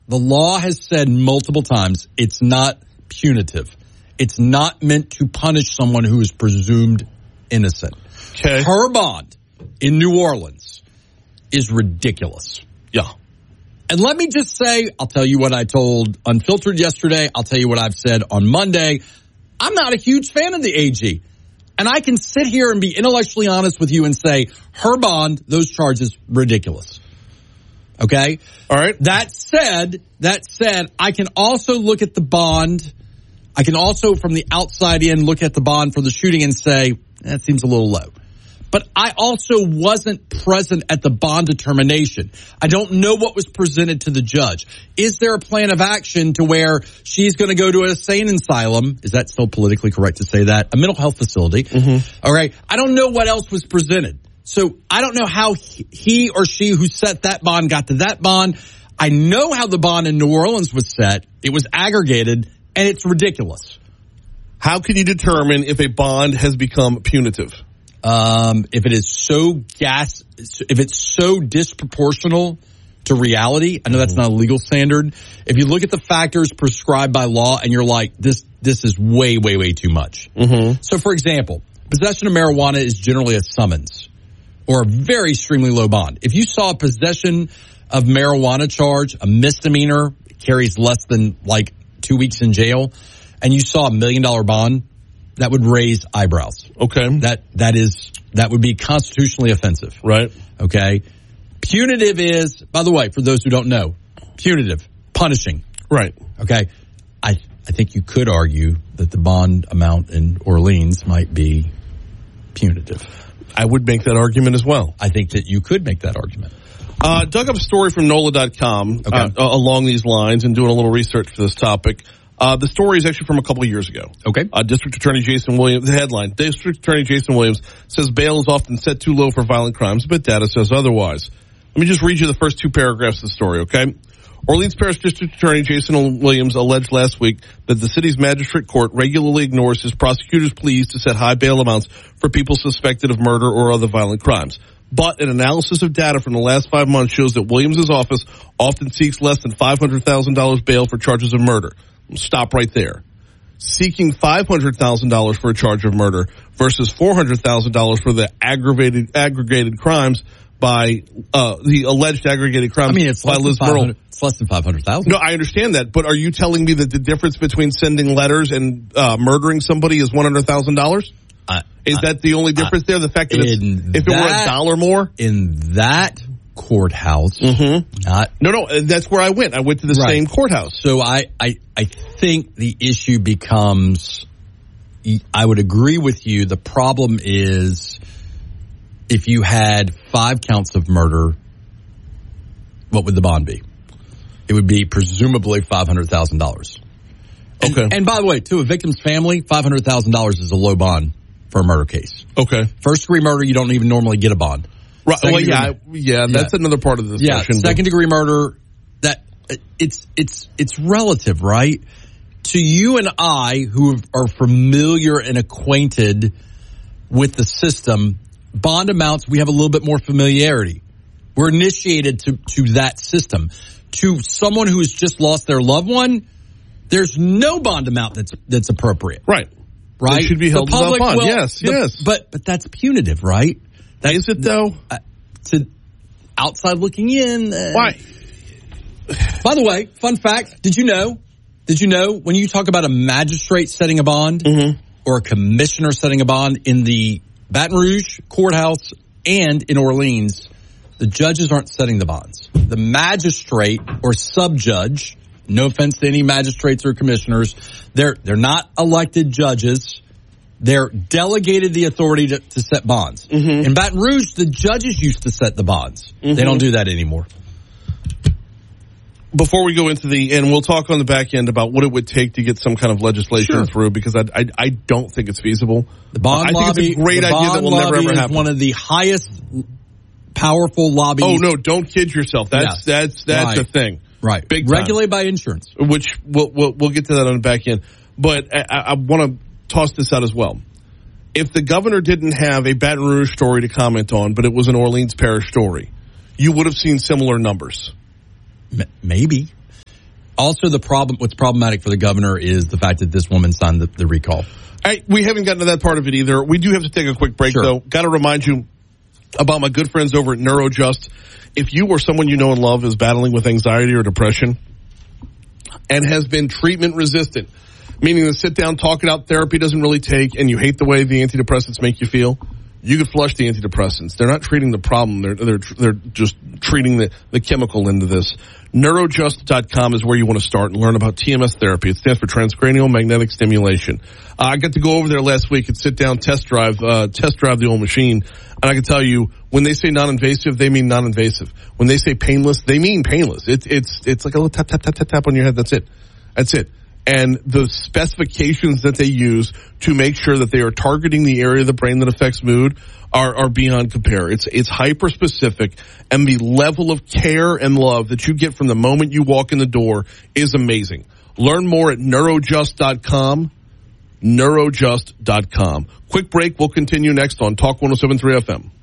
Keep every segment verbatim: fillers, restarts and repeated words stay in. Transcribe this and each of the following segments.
the law has said multiple times it's not punitive. It's not meant to punish someone who is presumed innocent. Okay. Her bond in New Orleans is ridiculous. Yeah. And let me just say, I'll tell you what I told Unfiltered yesterday. I'll tell you what I've said on Monday. I'm not a huge fan of the A G. And I can sit here and be intellectually honest with you and say, her bond, those charges, ridiculous. Okay? All right. That said, that said, I can also look at the bond. I can also, from the outside in, look at the bond for the shooting and say, that seems a little low. But I also wasn't present at the bond determination. I don't know what was presented to the judge. Is there a plan of action to where she's going to go to an insane asylum? Is that still politically correct to say that? A mental health facility. Mm-hmm. All right. I don't know what else was presented. So I don't know how he or she who set that bond got to that bond. I know how the bond in New Orleans was set. It was aggregated, and it's ridiculous. How can you determine if a bond has become punitive? Um, if it is so gas, if it's so disproportional to reality, I know that's not a legal standard. If you look at the factors prescribed by law and you're like, this, this is way, way, way too much. Mm-hmm. So for example, possession of marijuana is generally a summons or a very extremely low bond. If you saw a possession of marijuana charge, a misdemeanor, carries less than like two weeks in jail, and you saw a million dollar bond, that would raise eyebrows. Okay. That that is that would be constitutionally offensive. Right. Okay. Punitive is, by the way, for those who don't know, punitive, punishing. Right. Okay. I I think you could argue that the bond amount in Orleans might be punitive. I would make that argument as well. I think that you could make that argument. Uh, dug up a story from N O L A dot com Okay. uh, along these lines and doing a little research for this topic. Uh, the story is actually from a couple of years ago. Okay. Uh, District Attorney Jason Williams, the headline, District Attorney Jason Williams says bail is often set too low for violent crimes, but data says otherwise. Let me just read you the first two paragraphs of the story, okay? Orleans Parish District Attorney Jason Williams alleged last week that the city's magistrate court regularly ignores his prosecutor's pleas to set high bail amounts for people suspected of murder or other violent crimes. But an analysis of data from the last five months shows that Williams' office often seeks less than five hundred thousand dollars bail for charges of murder. Stop right there. Seeking five hundred thousand dollars for a charge of murder versus four hundred thousand dollars for the aggravated aggregated crimes by uh, the alleged aggregated crimes. I mean, it's by less, Liz than Myrtle. it's less than five hundred thousand. No, I understand that, but are you telling me that the difference between sending letters and uh, murdering somebody is one hundred thousand dollars? Uh, is that the only difference uh, there? The fact that it's, if it were a dollar more in that courthouse, mm-hmm. not no, no, that's where I went. I went to the right. same courthouse. So I, I, I think the issue becomes. I would agree with you. The problem is if you had five counts of murder, what would the bond be? It would be presumably five hundred thousand dollars. Okay. And by the way, to a victim's family, five hundred thousand dollars is a low bond for a murder case. Okay. First degree murder, you don't even normally get a bond. Right. Second Well, yeah, degree, yeah, that's yeah. another part of the discussion. Yeah, second degree murder, that it's it's it's relative, right? To you and I, who are familiar and acquainted with the system, bond amounts, we have a little bit more familiarity. We're initiated to, to that system. To someone who has just lost their loved one, there's no bond amount that's that's appropriate. Right. Right? It should be held without bond. Will, yes, the, yes. But but that's punitive, right? That, Is it, though? Uh, to outside looking in. Uh, Why? By the way, fun fact, did you know, did you know when you talk about a magistrate setting a bond mm-hmm. or a commissioner setting a bond in the Baton Rouge courthouse and in Orleans, the judges aren't setting the bonds. The magistrate or sub-judge, no offense to any magistrates or commissioners, they're they're not elected judges. They're delegated the authority to, to set bonds. Mm-hmm. In Baton Rouge, the judges used to set the bonds. Mm-hmm. They don't do that anymore. Before we go into the, and we'll talk on the back end about what it would take to get some kind of legislation sure. through, because I, I I don't think it's feasible. The bond I lobby, think it's a great the idea that will never ever is happen. One of the highest powerful lobbies. Oh no! Don't kid yourself. That's yes. that's that's right. the thing. Right. Big time. Regulated by insurance. Which we'll, we'll we'll get to that on the back end. But I, I want to toss this out as well. If the governor didn't have a Baton Rouge story to comment on, but it was an Orleans Parish story, you would have seen similar numbers. M- maybe. Also, the problem, what's problematic for the governor is the fact that this woman signed the, the recall. All right, we haven't gotten to that part of it either. We do have to take a quick break, sure. though. Got to remind you about my good friends over at NeuroJust. If you or someone you know and love is battling with anxiety or depression and has been treatment resistant, meaning the sit-down, talk-it-out therapy doesn't really take, and you hate the way the antidepressants make you feel, you could flush the antidepressants. They're not treating the problem. They're they're they're just treating the, the chemical into this. Neurojust dot com is where you want to start and learn about T M S therapy. It stands for transcranial magnetic stimulation. Uh, I got to go over there last week and sit down, test drive, uh, test drive the old machine. And I can tell you, when they say non-invasive, they mean non-invasive. When they say painless, they mean painless. It's it's it's like a little tap tap tap tap tap on your head. That's it. That's it. And the specifications that they use to make sure that they are targeting the area of the brain that affects mood are, are beyond compare. It's, it's hyper specific, and the level of care and love that you get from the moment you walk in the door is amazing. Learn more at Neurojust dot com. Neurojust dot com. Quick break. We'll continue next on Talk one oh seven point three F M.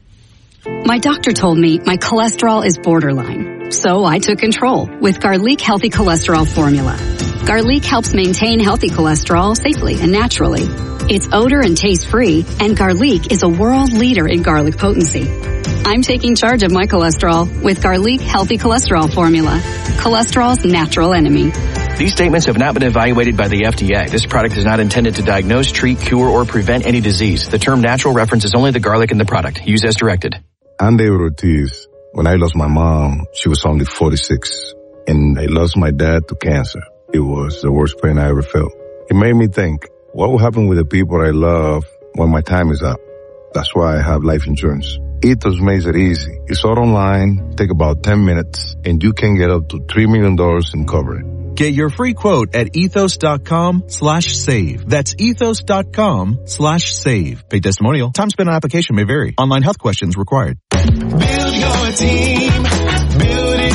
My doctor told me my cholesterol is borderline, so I took control with Garlic Healthy Cholesterol Formula. Garlic helps maintain healthy cholesterol safely and naturally. It's odor and taste free, and Garlic is a world leader in garlic potency. I'm taking charge of my cholesterol with Garlic Healthy Cholesterol Formula, cholesterol's natural enemy. These statements have not been evaluated by the F D A. This product is not intended to diagnose, treat, cure, or prevent any disease. The term natural references only the garlic in the product. Use as directed. I'm David Ortiz. When I lost my mom, she was only forty-six, and I lost my dad to cancer. It was the worst pain I ever felt. It made me think, what will happen with the people I love when my time is up? That's why I have life insurance. Ethos makes it easy. It's all online, take about ten minutes, and you can get up to three million dollars in coverage. Get your free quote at ethos.com slash save. That's ethos.com slash save. Paid testimonial. Time spent on application may vary. Online health questions required. Build your team. Build it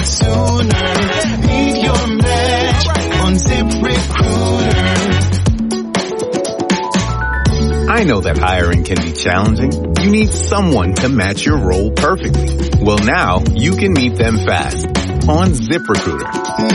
sooner. Meet your match on ZipRecruiter. I know that hiring can be challenging. You need someone to match your role perfectly. Well, now you can meet them fast on ZipRecruiter.